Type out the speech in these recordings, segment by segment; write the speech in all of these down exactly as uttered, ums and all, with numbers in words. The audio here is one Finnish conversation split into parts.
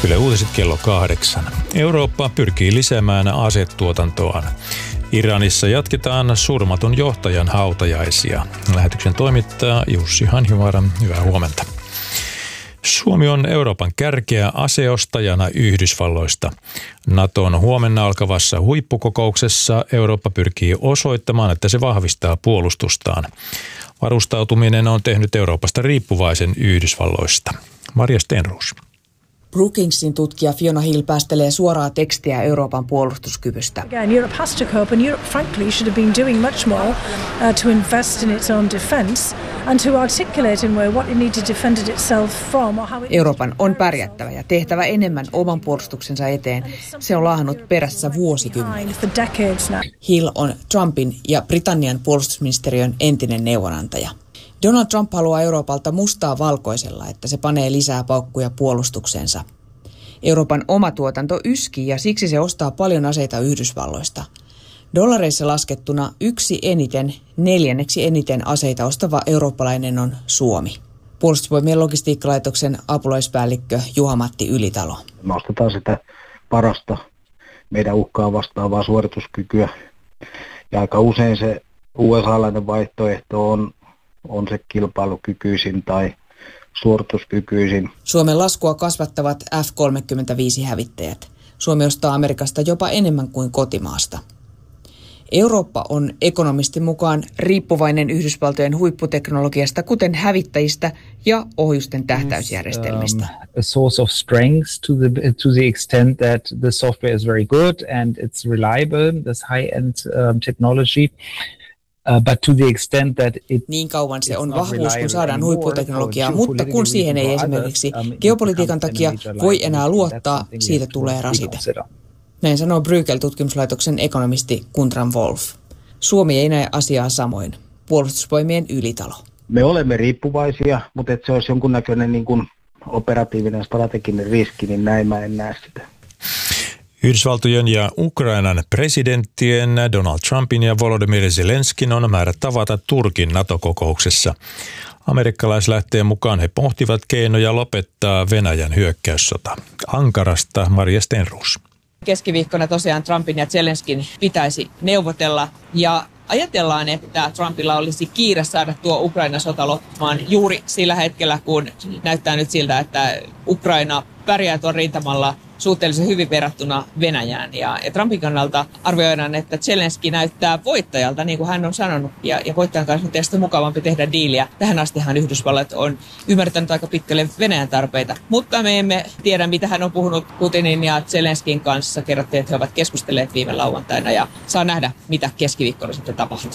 Yle Uutiset kello kahdeksan. Eurooppa pyrkii lisäämään asetuotantoaan. Iranissa jatketaan surmatun johtajan hautajaisia. Lähetyksen toimittaa Jussi Hanhivaara. Hyvää huomenta. Suomi on Euroopan kärkeä aseostajana Yhdysvalloista. Naton huomenna alkavassa huippukokouksessa Eurooppa pyrkii osoittamaan, että se vahvistaa puolustustaan. Varustautuminen on tehnyt Euroopasta riippuvaisen Yhdysvalloista. Marja Stenroos. Brookingsin tutkija Fiona Hill päästelee suoraa tekstiä Euroopan puolustuskyvystä. Again, Europe has to cope, and Europe, frankly, should have been doing much more uh, to invest in its own defence and to articulate in way what it needs to defend itself from or how it... Euroopan on pärjättävä ja tehtävä enemmän oman puolustuksensa eteen. Se on laahannut perässä vuosikymmeniä. Hill on Trumpin ja Britannian puolustusministeriön entinen neuvonantaja. Donald Trump haluaa Euroopalta mustaa valkoisella, että se panee lisää paukkuja puolustukseensa. Euroopan oma tuotanto yskii ja siksi se ostaa paljon aseita Yhdysvalloista. Dollareissa laskettuna yksi eniten, neljänneksi eniten aseita ostava eurooppalainen on Suomi. Puolustusvoimien logistiikkalaitoksen apulaispäällikkö Juha-Matti Ylitalo. Me ostetaan sitä parasta meidän uhkaa vastaavaa suorituskykyä. Ja aika usein se U S A-lainen vaihtoehto on on se kilpailukykyisin tai suorituskykyisin. Suomen laskua kasvattavat F kolmekymmentäviisi-hävittäjät. Suomi ostaa Amerikasta jopa enemmän kuin kotimaasta. Eurooppa on ekonomistin mukaan riippuvainen Yhdysvaltojen huipputeknologiasta, kuten hävittäjistä ja ohjusten tähtäysjärjestelmistä. Um, a source of strength to the to the extent that the software is very good and it's reliable, this high-end um, technology. Uh, but to the extent that it niin kauan se on vahvuus, kun saadaan huipputeknologiaa, mutta kun siihen ei esimerkiksi geopolitiikan takia voi enää luottaa, siitä tulee rasite. Näin sanoo Bruegel-tutkimuslaitoksen ekonomisti Guntram Wolf. Suomi ei näe asiaa samoin. Puolustusvoimien Ylitalo. Me olemme riippuvaisia, mutta että se olisi jonkunnäköinen niin kuin operatiivinen strateginen riski, niin näin mä en näe sitä. Yhdysvaltojen ja Ukrainan presidenttien Donald Trumpin ja Volodymyr Zelenskin on määrä tavata Turkin NATO-kokouksessa. Amerikkalaislähteen mukaan he pohtivat keinoja lopettaa Venäjän hyökkäyssota. Ankarasta Marja Stenroos. Keskiviikkona tosiaan Trumpin ja Zelenskin pitäisi neuvotella ja ajatellaan, että Trumpilla olisi kiire saada tuo Ukraina-sota loppumaan juuri sillä hetkellä, kun näyttää nyt siltä, että Ukraina pärjää tuon rintamalla suhteellisen hyvin verrattuna Venäjään. Ja, ja Trumpin kannalta arvioidaan, että Zelenski näyttää voittajalta, niin kuin hän on sanonut, ja, ja voittajan kanssa on tietysti mukavampi tehdä diiliä. Tähän astihan Yhdysvallat on ymmärtänyt aika pitkälle Venäjän tarpeita, mutta me emme tiedä, mitä hän on puhunut Putinin ja Zelenskin kanssa. Kerrottiin, että he ovat keskustelleet viime lauantaina, ja saa nähdä, mitä keskiviikkona sitten tapahtuu.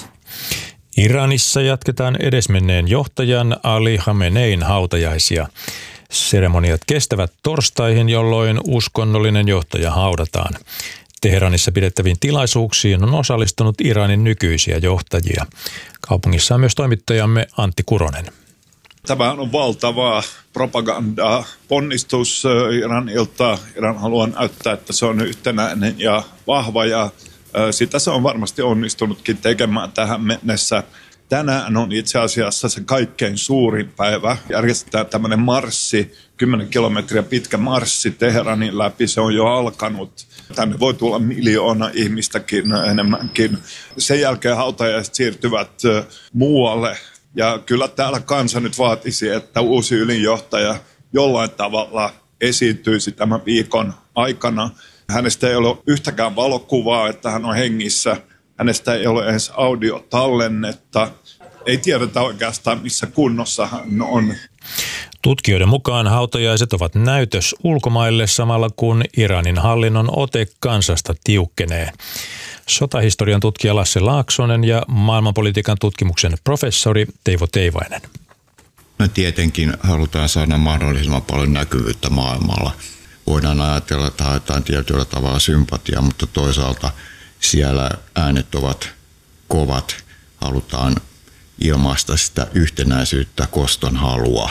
Iranissa jatketaan edesmenneen johtajan Ali Khamenein hautajaisia. Seremoniat kestävät torstaihin, jolloin uskonnollinen johtaja haudataan. Teheranissa pidettäviin tilaisuuksiin on osallistunut Iranin nykyisiä johtajia. Kaupungissa on myös toimittajamme Antti Kuronen. Tämä on valtavaa propagandaa, ponnistus Iranilta. Iran haluaa näyttää, että se on yhtenäinen ja vahva ja sitä se on varmasti onnistunutkin tekemään tähän mennessä. Tänään on itse asiassa se kaikkein suurin päivä. Järjestetään tämmöinen marssi, kymmenen kilometriä pitkä marssi Teheranin läpi. Se on jo alkanut. Tänne voi tulla miljoona ihmistäkin enemmänkin. Sen jälkeen hautajaiset siirtyvät muualle. Ja kyllä täällä kansa nyt vaatisi, että uusi ylinjohtaja jollain tavalla esiintyisi tämän viikon aikana. Hänestä ei ole yhtäkään valokuvaa, että hän on hengissä. Hänestä ei ole edes audiotallennetta. Ei tiedetä oikeastaan, missä kunnossa hän on. Tutkijoiden mukaan hautajaiset ovat näytös ulkomaille samalla kun Iranin hallinnon ote kansasta tiukkenee. Sotahistorian tutkija Lasse Laaksonen ja maailmanpolitiikan tutkimuksen professori Teivo Teivainen. Me tietenkin halutaan saada mahdollisimman paljon näkyvyyttä maailmalla. Voidaan ajatella, että haetaan tietyllä tavalla sympatiaa, mutta toisaalta siellä äänet ovat kovat. Halutaan ilmaista sitä yhtenäisyyttä, koston halua.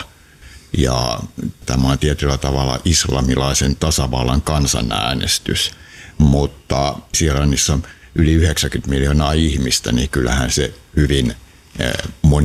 Ja tämä on tietyllä tavalla islamilaisen tasavallan kansanäänestys. Mutta siellä niissä on yli yhdeksänkymmentä miljoonaa ihmistä, niin kyllähän se hyvin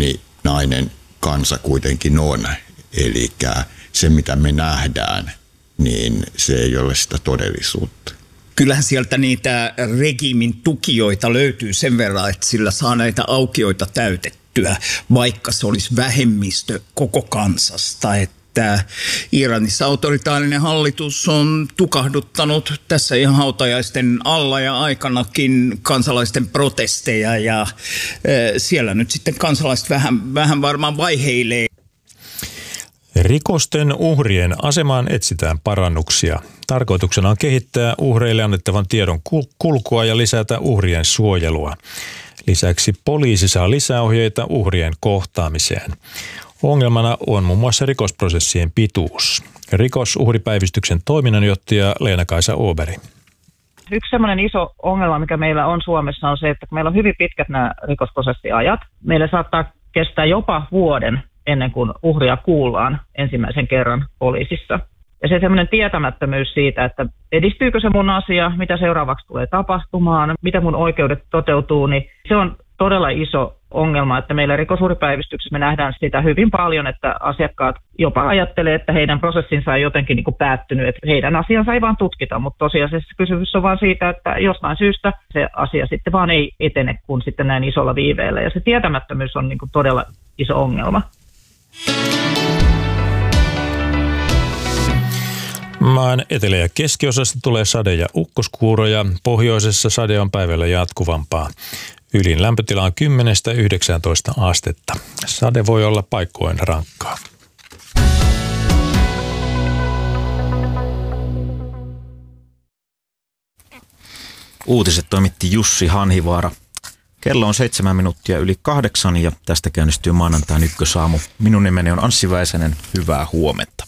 moninainen kansa kuitenkin on. Eli se, mitä me nähdään, niin se ei ole sitä todellisuutta. Kyllähän sieltä niitä regiimin tukijoita löytyy sen verran, että sillä saa näitä aukioita täytettyä, vaikka se olisi vähemmistö koko kansasta. Että Iranissa autoritaarinen hallitus on tukahduttanut tässä ihan hautajaisten alla ja aikanakin kansalaisten protesteja ja e, siellä nyt sitten kansalaiset vähän, vähän varmaan vaiheilee. Rikosten uhrien asemaan etsitään parannuksia. Tarkoituksena on kehittää uhreille annettavan tiedon kulkua ja lisätä uhrien suojelua. Lisäksi poliisi saa lisäohjeita uhrien kohtaamiseen. Ongelmana on muun muassa rikosprosessien pituus. Rikosuhripäivystyksen toiminnanjohtaja Leena-Kaisa Åberg. Yksi sellainen iso ongelma, mikä meillä on Suomessa, on se, että meillä on hyvin pitkät nämä rikosprosessiajat. Meillä saattaa kestää jopa vuoden ennen kuin uhria kuullaan ensimmäisen kerran poliisissa. Ja se semmoinen tietämättömyys siitä, että edistyykö se mun asia, mitä seuraavaksi tulee tapahtumaan, mitä mun oikeudet toteutuu, niin se on todella iso ongelma, että meillä rikosuhripäivystyksessä me nähdään sitä hyvin paljon, että asiakkaat jopa ajattelee, että heidän prosessinsa on jotenkin niin kuin päättynyt, että heidän asiansa ei vaan tutkita, mutta tosiasiassa kysymys on vaan siitä, että jostain syystä se asia sitten vaan ei etene kuin sitten näin isolla viiveellä, ja se tietämättömyys on niin kuin todella iso ongelma. Maan etelä- ja keskiosasta tulee sade- ja ukkoskuuroja. Pohjoisessa sade on päivällä jatkuvampaa. Ylin lämpötila on kymmenestä yhdeksääntoista astetta. Sade voi olla paikkoin rankkaa. Uutiset toimitti Jussi Hanhivaara. Kello on seitsemän minuuttia yli kahdeksan ja tästä käynnistyy maanantain ykkösaamu. Minun nimeni on Anssi Väisänen. Hyvää huomenta.